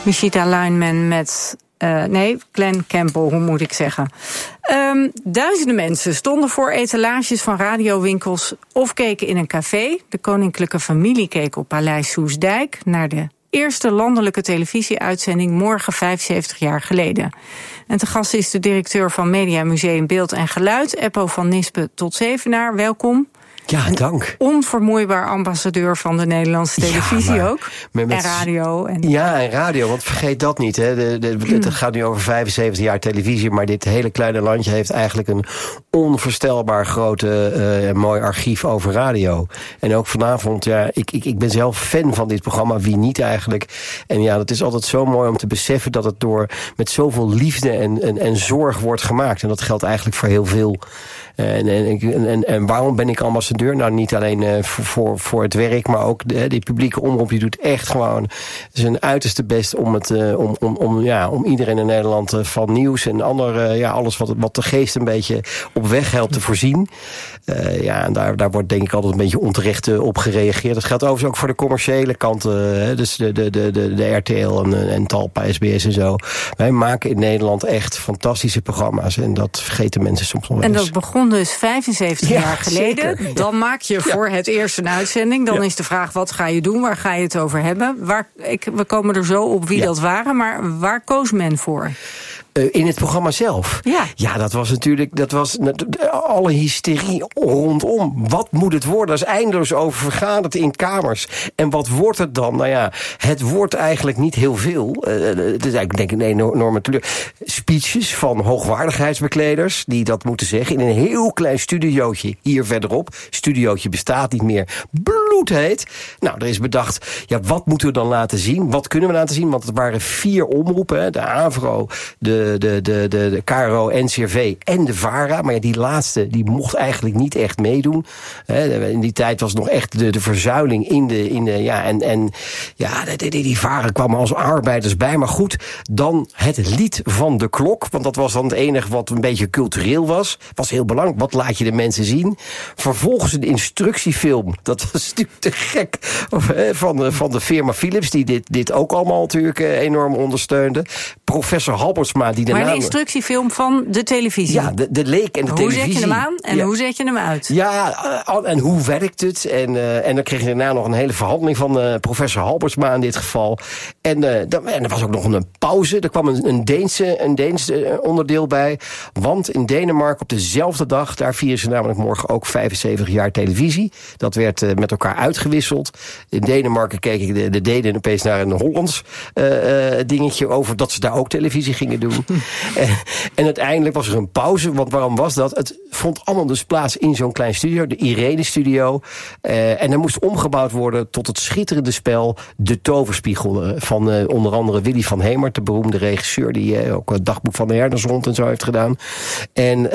Michita Lineman met... Glenn Campbell, hoe moet ik zeggen. Duizenden mensen stonden voor etalages van radiowinkels of keken in een café. De koninklijke familie keek op Paleis Soestdijk naar de eerste landelijke televisieuitzending morgen 75 jaar geleden. En te gast is de directeur van Media Museum Beeld en Geluid, Eppo van Nispen tot Zevenaar. Welkom. Ja, dank. Onvermoeibaar ambassadeur van de Nederlandse televisie ook. En radio. Ja, en radio, want vergeet dat niet. Hè. Het gaat nu over 75 jaar televisie, maar dit hele kleine landje heeft eigenlijk een onvoorstelbaar grote mooi archief over radio. En ook vanavond, ja, ik ben zelf fan van dit programma, wie niet eigenlijk. En ja, dat is altijd zo mooi om te beseffen dat het met zoveel liefde en zorg wordt gemaakt. En dat geldt eigenlijk voor heel veel. En waarom ben ik ambassadeur? Nou, niet alleen voor het werk, maar ook die publieke omroep. Die doet echt gewoon zijn uiterste best om iedereen in Nederland van nieuws en alles wat de geest een beetje op weg helpt te voorzien. En daar wordt denk ik altijd een beetje onterecht op gereageerd. Dat geldt overigens ook voor de commerciële kant, dus de RTL en Talpa, SBS en zo. Wij maken in Nederland echt fantastische programma's en dat vergeten mensen soms nog wel eens. En dat begon dus 75 jaar geleden. Zeker. Dan maak je voor het eerst een uitzending. Dan is de vraag, wat ga je doen? Waar ga je het over hebben? We komen er zo op wie dat waren, maar waar koos men voor? In het programma zelf? Ja, dat was alle hysterie rondom. Wat moet het worden? Er is eindeloos over vergaderd in kamers. En wat wordt het dan? Nou ja, het wordt eigenlijk niet heel veel. Het is eigenlijk denk ik een enorme teleur. Speeches van hoogwaardigheidsbekleders die dat moeten zeggen in een heel klein studiootje hier verderop. Studiootje bestaat niet meer. Bloedheet. Nou, er is bedacht, ja, wat moeten we dan laten zien? Wat kunnen we laten zien? Want het waren 4 omroepen. Hè? De AVRO, de KRO, NCRV en de VARA. Maar ja, die laatste, die mocht eigenlijk niet echt meedoen. In die tijd was nog echt de verzuiling die VARA kwamen als arbeiders bij. Maar goed, dan het lied van de klok. Want dat was dan het enige wat een beetje cultureel was. Was heel belangrijk. Wat laat je de mensen zien? Vervolgens een instructiefilm. Dat was natuurlijk te gek. Van de firma Philips, die dit ook allemaal natuurlijk enorm ondersteunde. Professor Halbersma, die daarna... Maar een instructiefilm van de televisie. Ja, de leek en de televisie. Hoe zet je hem aan en hoe zet je hem uit? Ja, en hoe werkt het? En dan kreeg je daarna nog een hele verhandeling van professor Halbersma in dit geval. En er was ook nog een pauze. Er kwam een Deense onderdeel bij. Want in Denemarken op dezelfde dag, daar vieren ze namelijk morgen ook 75 jaar televisie. Dat werd met elkaar uitgewisseld. In Denemarken keken de Denen opeens naar een Hollands dingetje over dat ze daar ook televisie gingen doen. En uiteindelijk was er een pauze, want waarom was dat? Het vond allemaal dus plaats in zo'n klein studio, de Irene-studio. En er moest omgebouwd worden tot het schitterende spel De Toverspiegel. Van onder andere Willy van Hemert, de beroemde regisseur die ook het dagboek van de Herdershond en zo heeft gedaan. En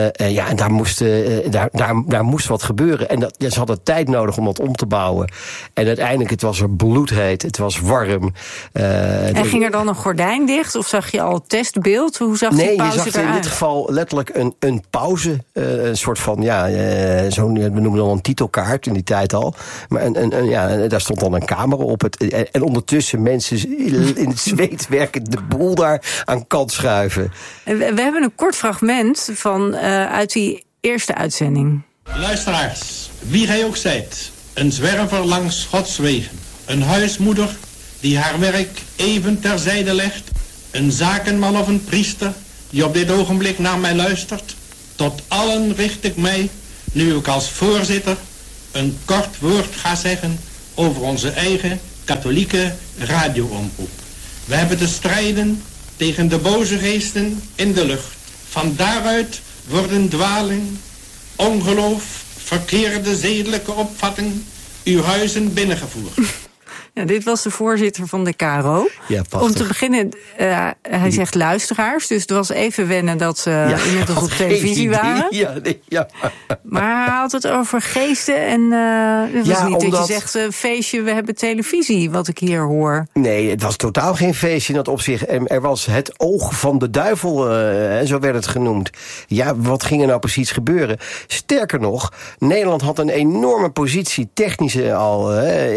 daar moest wat gebeuren. En ze hadden tijd nodig om dat om te bouwen. En uiteindelijk, het was er bloedheet, het was warm. En ging er dan een gordijn dicht? Of zag je al het testbeeld? Hoe zag die pauze eruit? Je zag in dit geval letterlijk een pauze. Een soort van, we noemen dan een titelkaart in die tijd al. Maar daar stond dan een camera op. En ondertussen mensen in het zweet werken de boel daar aan kant schuiven. We hebben een kort fragment uit die eerste uitzending. Luisteraars, wie gij ook zijt, een zwerver langs Gods wegen, een huismoeder die haar werk even terzijde legt, een zakenman of een priester die op dit ogenblik naar mij luistert, tot allen richt ik mij, nu ik als voorzitter een kort woord ga zeggen over onze eigen katholieke radioomroep. We hebben te strijden tegen de boze geesten in de lucht. Van daaruit worden dwaling, ongeloof, verkeerde zedelijke opvatting uw huizen binnengevoerd. Ja, dit was de voorzitter van de KRO. Ja, om te beginnen, hij zegt luisteraars. Dus het was even wennen dat ze inmiddels op televisie waren. Ja. Maar hij had het over geesten. En het was niet dat je zegt, feestje, we hebben televisie, wat ik hier hoor. Nee, het was totaal geen feestje in dat opzicht. Er was het oog van de duivel, zo werd het genoemd. Ja, wat ging er nou precies gebeuren? Sterker nog, Nederland had een enorme positie, technische al...